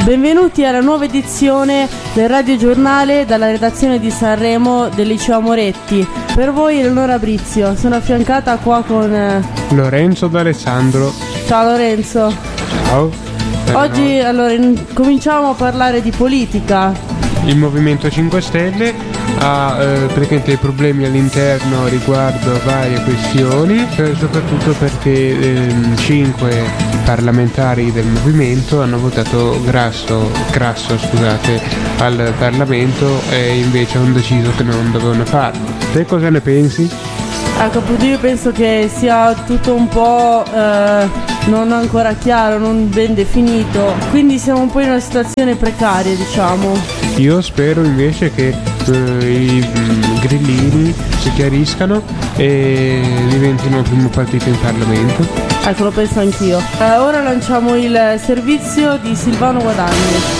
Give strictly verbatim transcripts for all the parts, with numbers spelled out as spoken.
Benvenuti alla nuova edizione del Radio Giornale dalla redazione di Sanremo del Liceo Amoretti. Per voi Eleonora Brizio, sono affiancata qua con eh... Lorenzo D'Alessandro. Ciao Lorenzo. Ciao. Oggi allora in... cominciamo a parlare di politica. Il Movimento cinque Stelle ha eh, praticamente dei problemi all'interno riguardo varie questioni, eh, soprattutto perché eh, cinque parlamentari del movimento hanno votato grasso, grasso scusate, al Parlamento e invece hanno deciso che non dovevano farlo. Te cosa ne pensi? Ecco, io penso che sia tutto un po' eh, non ancora chiaro, non ben definito, quindi siamo un po' in una situazione precaria, diciamo. Io spero invece che eh, i mm, grillini si chiariscano e diventino il primo partito in Parlamento. Ecco, lo penso anch'io. Eh, ora lanciamo il servizio di Silvano Guadagni.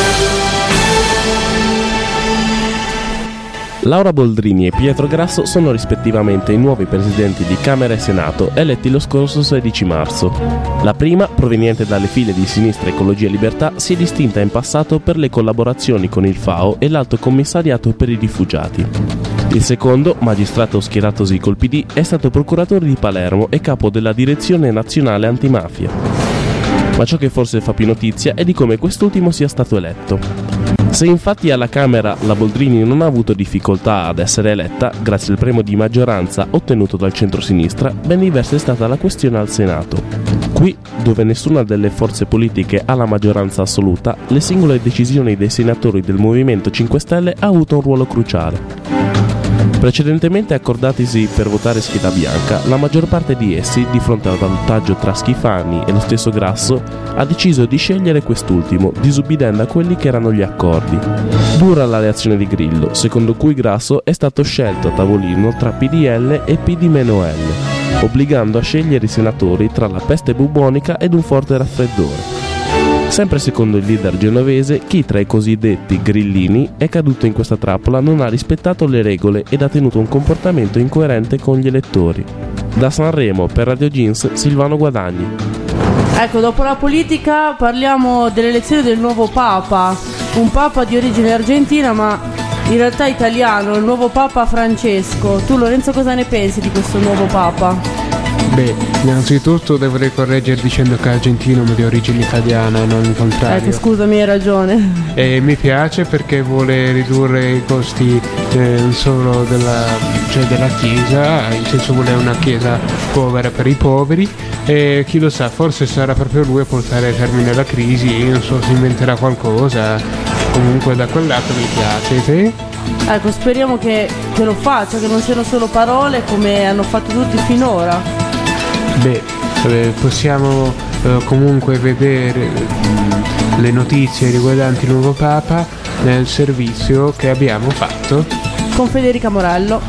Laura Boldrini e Pietro Grasso sono rispettivamente i nuovi presidenti di Camera e Senato eletti lo scorso sedici marzo. La prima, proveniente dalle file di Sinistra Ecologia e Libertà, si è distinta in passato per le collaborazioni con il F A O e l'Alto Commissariato per i Rifugiati. Il secondo, magistrato schieratosi col P D, è stato procuratore di Palermo e capo della Direzione Nazionale Antimafia. Ma ciò che forse fa più notizia è di come quest'ultimo sia stato eletto. Se infatti alla Camera la Boldrini non ha avuto difficoltà ad essere eletta, grazie al premio di maggioranza ottenuto dal centro-sinistra, ben diversa è stata la questione al Senato. Qui, dove nessuna delle forze politiche ha la maggioranza assoluta, le singole decisioni dei senatori del Movimento cinque Stelle ha avuto un ruolo cruciale. Precedentemente accordatisi per votare scheda bianca, la maggior parte di essi, di fronte al valutaggio tra Schifani e lo stesso Grasso, ha deciso di scegliere quest'ultimo, disubbidendo a quelli che erano gli accordi. Dura la reazione di Grillo, secondo cui Grasso è stato scelto a tavolino tra P D L e P D L, obbligando a scegliere i senatori tra la peste bubonica ed un forte raffreddore. Sempre secondo il leader genovese, chi tra i cosiddetti grillini è caduto in questa trappola non ha rispettato le regole ed ha tenuto un comportamento incoerente con gli elettori. Da Sanremo per Radio Jeans, Silvano Guadagni. Ecco, dopo la politica parliamo dell'elezione del nuovo Papa, un Papa di origine argentina ma in realtà italiano, il nuovo Papa Francesco. Tu Lorenzo cosa ne pensi di questo nuovo Papa? Beh, innanzitutto dovrei correggere dicendo che è argentino ma di origine italiana e non il contrario. Ecco, scusami, hai ragione. E mi piace perché vuole ridurre i costi eh, non solo della, cioè della Chiesa, in senso vuole una Chiesa povera per i poveri e chi lo sa, forse sarà proprio lui a portare a termine la crisi, non so, si inventerà qualcosa, comunque da quel lato mi piace. Te? Ecco, speriamo che, che lo faccia, che non siano solo parole come hanno fatto tutti finora. Beh, eh, possiamo eh, comunque vedere mh, le notizie riguardanti il nuovo Papa nel servizio che abbiamo fatto con Federica Morello.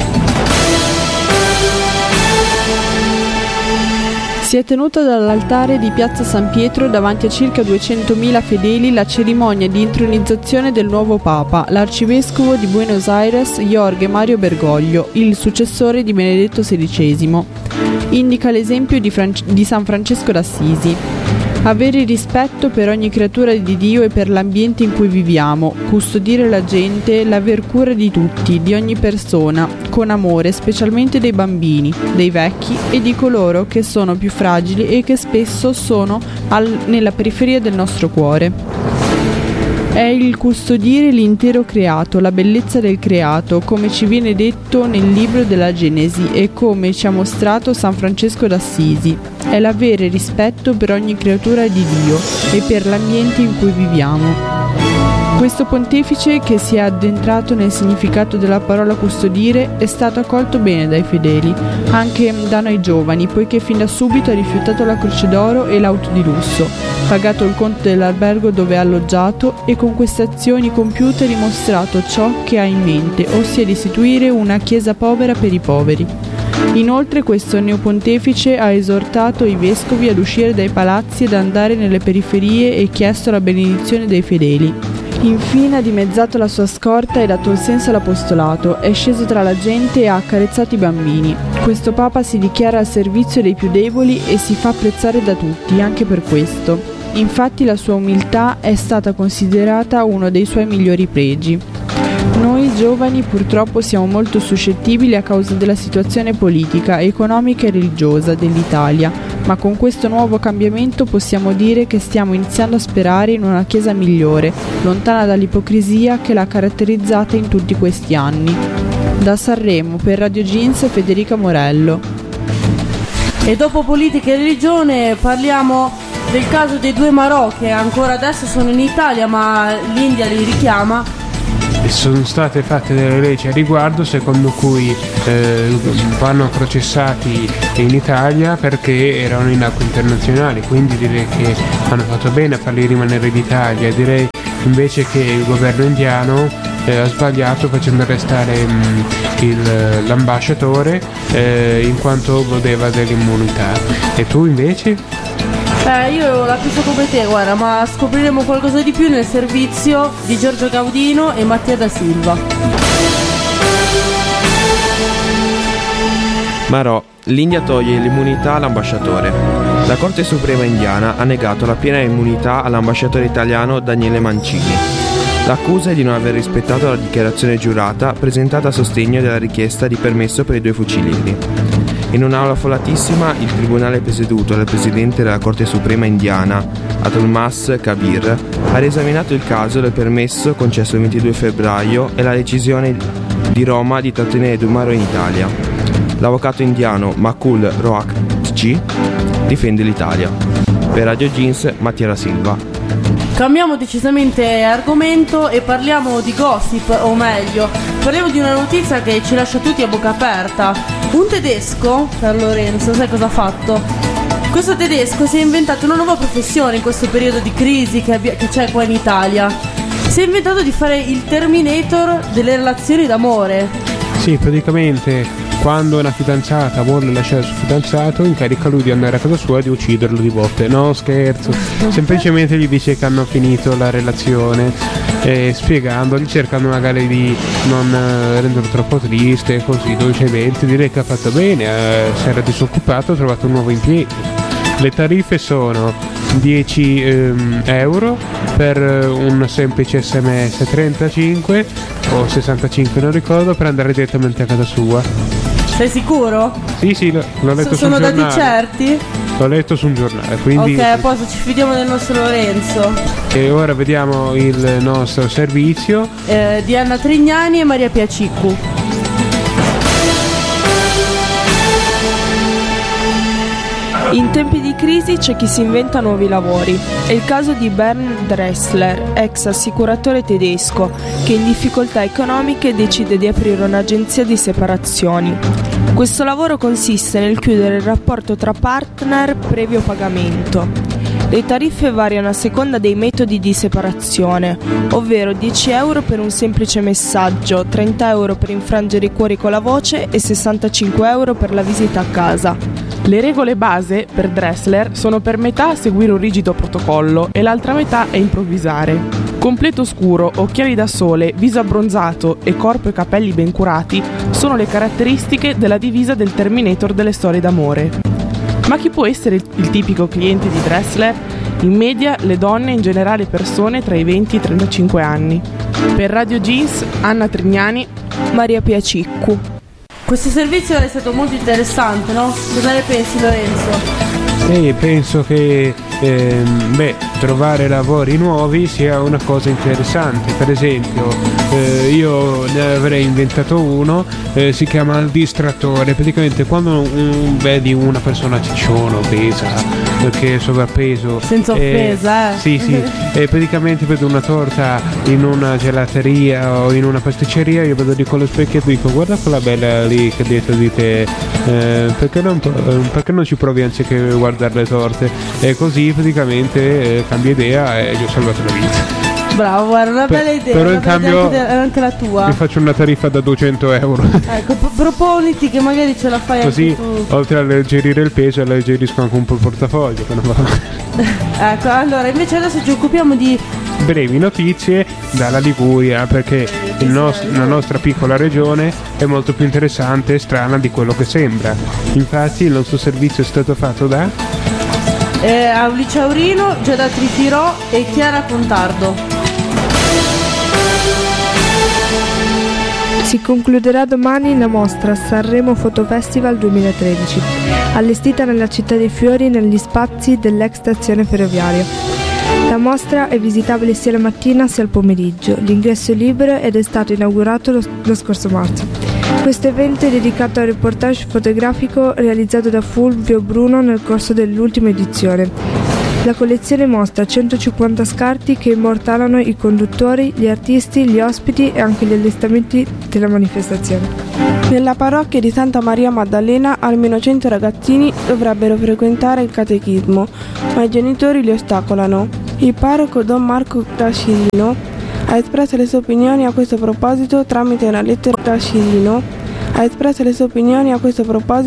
Si è tenuta dall'altare di Piazza San Pietro davanti a circa duecentomila fedeli la cerimonia di intronizzazione del nuovo Papa, l'arcivescovo di Buenos Aires Jorge Mario Bergoglio, il successore di Benedetto sedicesimo. Indica l'esempio di, Fran- di San Francesco d'Assisi. Avere rispetto per ogni creatura di Dio e per l'ambiente in cui viviamo, custodire la gente, l'aver cura di tutti, di ogni persona, con amore, specialmente dei bambini, dei vecchi e di coloro che sono più fragili e che spesso sono al- nella periferia del nostro cuore. È il custodire l'intero creato, la bellezza del creato, come ci viene detto nel libro della Genesi e come ci ha mostrato San Francesco d'Assisi. È l'avere rispetto per ogni creatura di Dio e per l'ambiente in cui viviamo. Questo pontefice, che si è addentrato nel significato della parola custodire, è stato accolto bene dai fedeli, anche da noi giovani, poiché fin da subito ha rifiutato la croce d'oro e l'auto di lusso, pagato il conto dell'albergo dove è alloggiato e con queste azioni compiute ha dimostrato ciò che ha in mente, ossia di istituire una chiesa povera per i poveri. Inoltre questo neopontefice ha esortato i vescovi ad uscire dai palazzi ed andare nelle periferie e chiesto la benedizione dei fedeli. Infine ha dimezzato la sua scorta e dato il senso all'apostolato, è sceso tra la gente e ha accarezzato i bambini. Questo Papa si dichiara al servizio dei più deboli e si fa apprezzare da tutti, anche per questo. Infatti la sua umiltà è stata considerata uno dei suoi migliori pregi. Noi giovani purtroppo siamo molto suscettibili a causa della situazione politica, economica e religiosa dell'Italia, ma con questo nuovo cambiamento possiamo dire che stiamo iniziando a sperare in una Chiesa migliore, lontana dall'ipocrisia che l'ha caratterizzata in tutti questi anni. Da Sanremo, per Radio Jeans, Federica Morello. E dopo politica e religione parliamo del caso dei due Marò che ancora adesso sono in Italia, ma l'India li richiama. Sono state fatte delle leggi a riguardo secondo cui eh, vanno processati in Italia perché erano in acque internazionali, quindi direi che hanno fatto bene a farli rimanere in Italia. Direi invece che il governo indiano eh, ha sbagliato facendo arrestare mh, il, l'ambasciatore eh, in quanto godeva dell'immunità. E tu invece? Eh, io la penso come te, guarda, ma scopriremo qualcosa di più nel servizio di Giorgio Gaudino e Mattia da Silva. Marò, l'India toglie l'immunità all'ambasciatore. La Corte Suprema indiana ha negato la piena immunità all'ambasciatore italiano Daniele Mancini. L'accusa è di non aver rispettato la dichiarazione giurata presentata a sostegno della richiesta di permesso per i due fucilieri. In un'aula affollatissima, il tribunale presieduto dal presidente della Corte Suprema indiana, Atulmas Kabir, ha riesaminato il caso del permesso concesso il ventidue febbraio e la decisione di Roma di trattenere Dumaro in Italia. L'avvocato indiano Makul Rohakji difende l'Italia. Per Radio Jeans, Mattia da Silva. Cambiamo decisamente argomento e parliamo di gossip, o meglio, parliamo di una notizia che ci lascia tutti a bocca aperta. Un tedesco, per Lorenzo, sai cosa ha fatto? Questo tedesco si è inventato una nuova professione in questo periodo di crisi che, abbia, che c'è qua in Italia. Si è inventato di fare il Terminator delle relazioni d'amore. Sì, praticamente quando una fidanzata vuole lasciare il suo fidanzato incarica lui di andare a casa sua e di ucciderlo di botte. No, scherzo, semplicemente gli dice che hanno finito la relazione e spiegandogli, cercando magari di non eh, renderlo troppo triste, così dolcemente, direi che ha fatto bene, eh, si era disoccupato, ha trovato un nuovo impiego. Le tariffe sono dieci ehm, euro per un semplice sms, trentacinque o sessantacinque non ricordo, per andare direttamente a casa sua. Sei sicuro? Sì, sì, l'ho, l'ho letto S- su un giornale. Sono giornale. dati certi? L'ho letto su un giornale, quindi... Ok, a posto, ci fidiamo del nostro Lorenzo. E ora vediamo il nostro servizio eh, di Anna Trignani e Maria Piaciccu. In tempi di crisi c'è chi si inventa nuovi lavori. È il caso di Bernd Dressler, ex assicuratore tedesco, che in difficoltà economiche decide di aprire un'agenzia di separazioni. Questo lavoro consiste nel chiudere il rapporto tra partner previo pagamento. Le tariffe variano a seconda dei metodi di separazione, ovvero dieci euro per un semplice messaggio, trenta euro per infrangere i cuori con la voce e sessantacinque euro per la visita a casa. Le regole base per Dressler sono per metà seguire un rigido protocollo e l'altra metà è improvvisare. Completo scuro, occhiali da sole, viso abbronzato e corpo e capelli ben curati sono le caratteristiche della divisa del Terminator delle storie d'amore. Ma chi può essere il tipico cliente di Dressler? In media le donne, in generale persone tra i venti e i trentacinque anni. Per Radio Jeans, Anna Trignani, Maria Piaciccu. Questo servizio è stato molto interessante, no? Cosa ne pensi, Lorenzo? E penso che ehm, beh, trovare lavori nuovi sia una cosa interessante. Per esempio eh, io ne avrei inventato uno, eh, si chiama il distrattore. Praticamente quando un, vedi una persona cicciona, obesa, che è sovrappeso, senza offesa, eh, eh. Sì, sì. E praticamente vedo una torta in una gelateria o in una pasticceria, io vedo di con lo specchietto e dico: guarda quella bella lì che dietro di te, eh, perché, non, perché non ci provi anziché guardare le torte? E così praticamente eh, cambia idea e gli ho salvato la vita. Bravo, guarda, una bella idea. Però in cambio anche, de- anche la tua. Mi faccio una tariffa da duecento euro. Ecco, p- proponiti che magari ce la fai così, anche tu. Oltre a alleggerire il peso, alleggerisco anche un po' il portafoglio. Che non va. Ecco, allora invece adesso ci occupiamo di brevi notizie dalla Liguria, perché il nost- la nostra piccola regione è molto più interessante e strana di quello che sembra. Infatti il nostro servizio è stato fatto da eh, Aulicia Aurino, Giada Trifirò e Chiara Contardo. Si concluderà domani la mostra Sanremo Photo Festival duemilatredici, allestita nella Città dei Fiori negli spazi dell'ex stazione ferroviaria. La mostra è visitabile sia la mattina sia al pomeriggio, l'ingresso è libero ed è stato inaugurato lo, lo scorso marzo. Questo evento è dedicato al reportage fotografico realizzato da Fulvio Bruno nel corso dell'ultima edizione. La collezione mostra centocinquanta scarti che immortalano i conduttori, gli artisti, gli ospiti e anche gli allestimenti della manifestazione. Nella parrocchia di Santa Maria Maddalena almeno cento ragazzini dovrebbero frequentare il catechismo, ma i genitori li ostacolano. Il parroco Don Marco Grascillino ha espresso le sue opinioni a questo proposito tramite una lettera. Grascillino ha espresso le sue opinioni a questo proposito